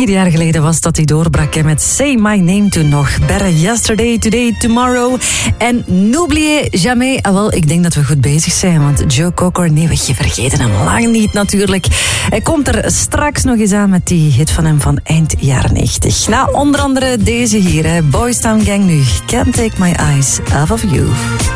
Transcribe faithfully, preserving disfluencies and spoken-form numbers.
Vier jaar geleden was dat hij doorbrak hè, met Say My Name Toen nog. Better Yesterday, Today, Tomorrow. En N'oubliez jamais. Ah, wel, ik denk dat we goed bezig zijn, want Joe Cocker, nee, we vergeten hem lang niet natuurlijk. Hij komt er straks nog eens aan met die hit van hem van eind jaren negentig. Nou, onder andere deze hier, hè. Boys Town Gang nu. Can't Take My Eyes Off of You.